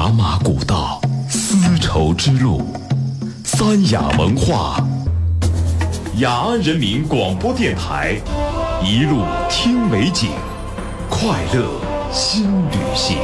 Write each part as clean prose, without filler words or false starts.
茶马古道，丝绸之路，三雅文化，雅安人民广播电台，一路听美景，快乐新旅行。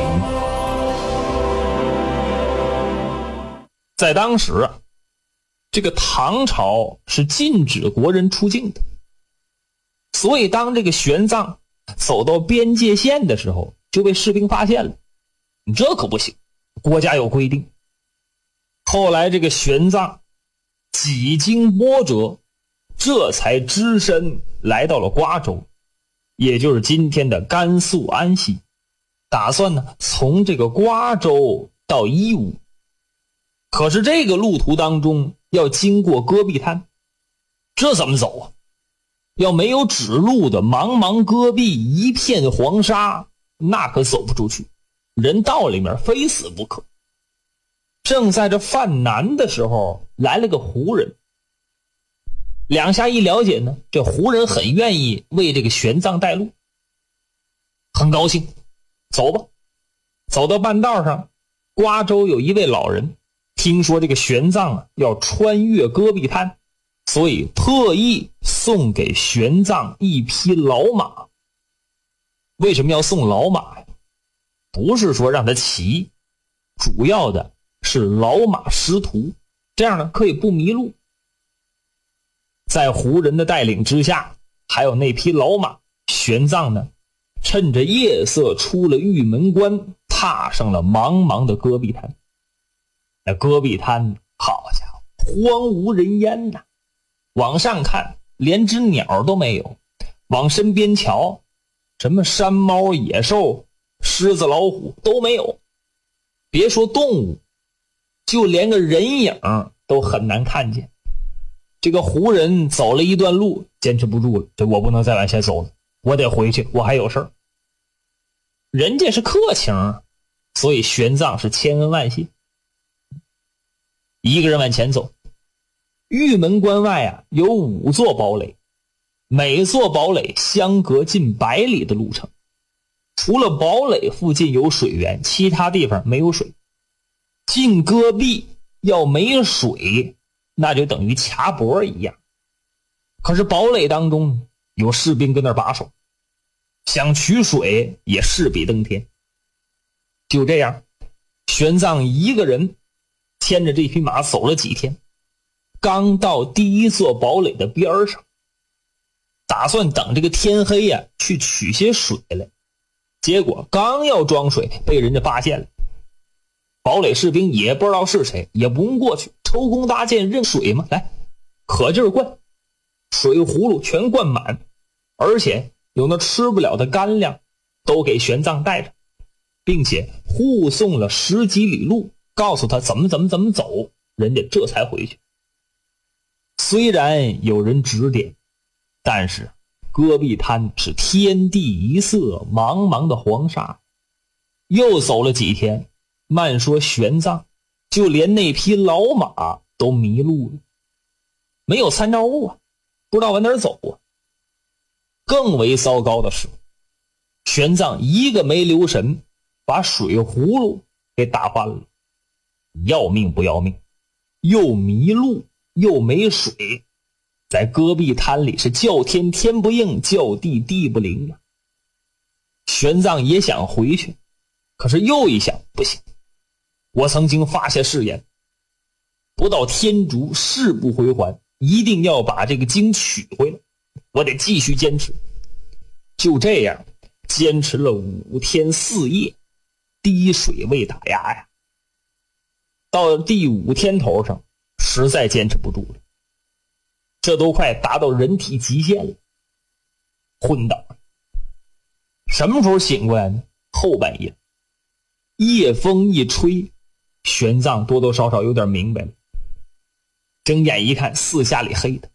在当时啊，这个唐朝是禁止国人出境的，所以当这个玄奘走到边界线的时候，就被士兵发现了。你这可不行，国家有规定。后来这个玄奘几经波折，这才只身来到了瓜州，也就是今天的甘肃安西，打算呢从这个瓜州到伊吾。可是这个路途当中要经过戈壁滩，这怎么走啊？要没有指路的茫茫戈壁，一片黄沙，那可走不出去，人到里面非死不可。正在这犯难的时候，来了个胡人。两下一了解呢，这胡人很愿意为这个玄奘带路，很高兴，走吧。走到半道上，瓜州有一位老人听说这个玄奘啊要穿越戈壁滩，所以特意送给玄奘一匹老马。为什么要送老马呀？不是说让他骑，主要的是老马识途，这样呢可以不迷路。在胡人的带领之下，还有那匹老马，玄奘呢趁着夜色出了玉门关，踏上了茫茫的戈壁滩。那戈壁滩好家伙，荒无人烟呐！往上看连只鸟都没有，往身边瞧，什么山猫野兽狮子老虎都没有，别说动物，就连个人影都很难看见。这个胡人走了一段路，坚持不住了，这我不能再往下走了，我得回去，我还有事儿。人家是客情，所以玄奘是千恩万谢。一个人往前走，玉门关外啊有5座堡垒，每座堡垒相隔近100里的路程。除了堡垒附近有水源，其他地方没有水。进戈壁要没水，那就等于卡脖一样。可是堡垒当中有士兵跟那儿把守，想取水也势比登天。就这样，玄奘一个人牵着这匹马走了几天，刚到第一座堡垒的边上，打算等这个天黑呀去取些水来。结果刚要装水，被人家发现了。堡垒士兵也不知道是谁，也不用过去，抽弓搭箭认水嘛，来可劲儿灌，水葫芦全灌满，而且有那吃不了的干粮都给玄奘带着，并且护送了10几里路，告诉他怎么走，人家这才回去。虽然有人指点，但是戈壁滩是天地一色，茫茫的黄沙。又走了几天，慢说玄奘，就连那匹老马都迷路了，没有参照物啊，不知道往哪儿走啊。更为糟糕的是，玄奘一个没留神，把水葫芦给打翻了。要命不要命，又迷路又没水，在戈壁滩里是叫天天不应，叫地地不灵啊。玄奘也想回去，可是又一想，不行，我曾经发下誓言，不到天竺誓不回还，一定要把这个经取回来，我得继续坚持。就这样坚持了5天4夜，滴水未打牙呀。到第5天头上，实在坚持不住了，这都快达到人体极限了，昏倒了。什么时候醒过来呢？后半夜，夜风一吹，玄奘多多少少有点明白了。睁眼一看，四下里黑的，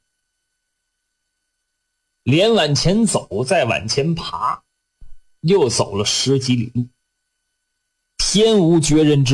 连往前走再往前爬，又走了10几里路，天无绝人之